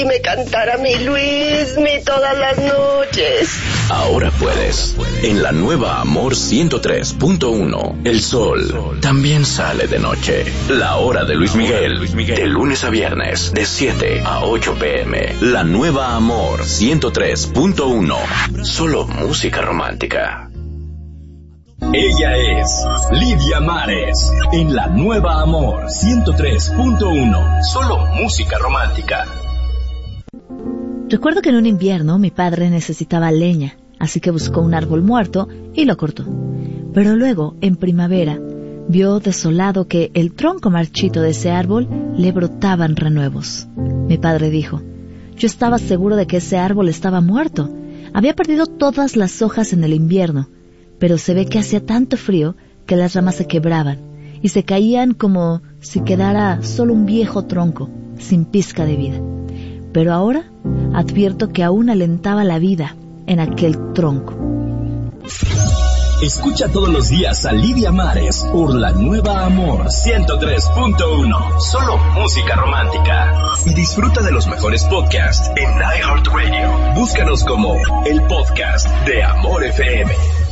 y me cantara mi Luismi todas las noches. Ahora puedes. En la nueva Amor 103.1, el sol también sale de noche. La hora de Luis Miguel, de lunes a viernes, de 7 a 8 p.m. La nueva Amor 103.1, solo música romántica. Ella es Lidia Mares, en la nueva Amor 103.1, solo música romántica. Recuerdo que en un invierno mi padre necesitaba leña, así que buscó un árbol muerto y lo cortó. Pero luego, en primavera, vio desolado que el tronco marchito de ese árbol le brotaban renuevos. Mi padre dijo: yo estaba seguro de que ese árbol estaba muerto. Había perdido todas las hojas en el invierno, pero se ve que hacía tanto frío que las ramas se quebraban y se caían como si quedara solo un viejo tronco, sin pizca de vida. Pero ahora advierto que aún alentaba la vida en aquel tronco. Escucha todos los días a Lidia Mares por la nueva Amor 103.1, solo música romántica. Y disfruta de los mejores podcasts en iHeartRadio. Búscanos como el podcast de Amor FM.